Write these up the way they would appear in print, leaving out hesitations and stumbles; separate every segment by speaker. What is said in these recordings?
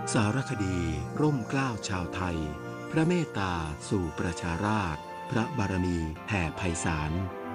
Speaker 1: สารคดีร่มเกล้าชาวไทยพระเมตตาสู่ประชาราษฎร์พระบารมีแผ่ไพศาล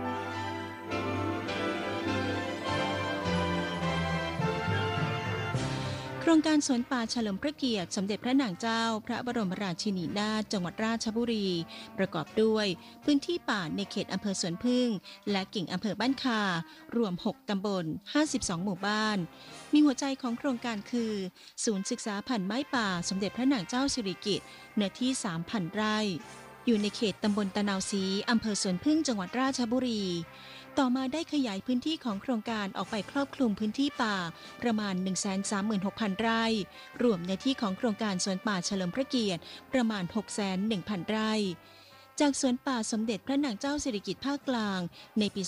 Speaker 2: โครงการสวนป่าเฉลิมพระเกียรติสมเด็จพระนางเจ้าพระบรมราชินีนาถจังหวัดราชบุรีประกอบด้วยพื้นที่ป่าในเขตอำเภอสวนพึ่งและกิ่งอำเภอบ้านคารวม6ตำบล52หมู่บ้านมีหัวใจของโครงการคือศูนย์ศึกษาพันธุ์ไม้ป่าสมเด็จพระนางเจ้าสิริกิติ์เนื้อที่ 3,000 ไร่อยู่ในเขตตำบลตะนาวศรีอำเภอสวนพึ่งจังหวัดราชบุรีต่อมาได้ขยายพื้นที่ของโครงการออกไปครอบคลุมพื้นที่ป่าประมาณ 136,000 ไร่รวมเนื้อที่ของโครงการสวนป่าเฉลิมพระเกียรติประมาณ 610,000 ไร่จากสวนป่าสมเด็จพระนางเจ้าสิริกิติ์ภาคกลางในปี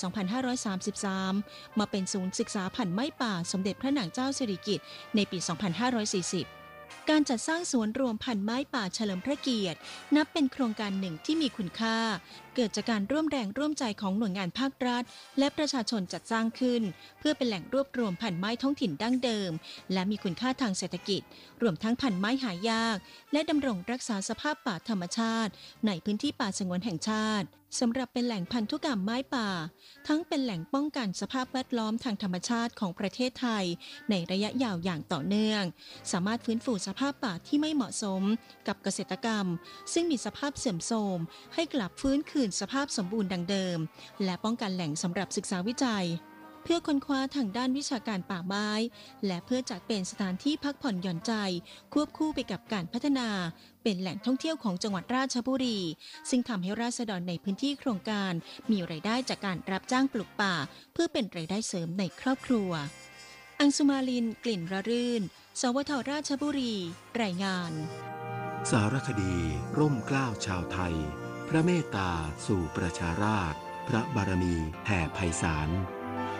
Speaker 2: 2533 มาเป็นศูนย์ศึกษาพันธุ์ไม้ป่าสมเด็จพระนางเจ้าสิริกิติ์ในปี 2540การจัดสร้างสวนรวมพันธุ์ไม้ป่าเฉลิมพระเกียรตินับเป็นโครงการหนึ่งที่มีคุณค่าเกิดจากการร่วมแรงร่วมใจของหน่วยงานภาครัฐและประชาชนจัดสร้างขึ้นเพื่อเป็นแหล่งรวบรวมพันธุ์ไม้ท้องถิ่นดั้งเดิมและมีคุณค่าทางเศรษฐกิจรวมทั้งพันธุ์ไม้หายากและดำรงรักษาสภาพป่าธรรมชาติในพื้นที่ป่าสงวนแห่งชาติสำหรับเป็นแหล่งพันธุกรรมไม้ป่าทั้งเป็นแหล่งป้องกันสภาพแวดล้อมทางธรรมชาติของประเทศไทยในระยะยาวอย่างต่อเนื่องสามารถฟื้นฟูสภาพป่าที่ไม่เหมาะสมกับเกษตรกรรมซึ่งมีสภาพเสื่อมโทรมให้กลับฟื้นคืนสภาพสมบูรณ์ดังเดิมและป้องกันแหล่งสำหรับศึกษาวิจัยเพื่อค้นคว้าทางด้านวิชาการป่าไม้และเพื่อจัดเป็นสถานที่พักผ่อนหย่อนใจควบคู่ไปกับการพัฒนาเป็นแหล่งท่องเที่ยวของจังหวัดราชบุรีซึ่งทำให้ราษฎรในพื้นที่โครงการมีรายได้จากการรับจ้างปลูกป่าเพื่อเป็นรายได้เสริมในครอบครัวอังสุมาลินกลิ่นระรื่นสวทราชบุรีรายงาน
Speaker 1: สารคดีร่มเกล้าชาวไทยพระเมตตาสู่ประชาราษฎร์พระบารมีแผ่ไพศาล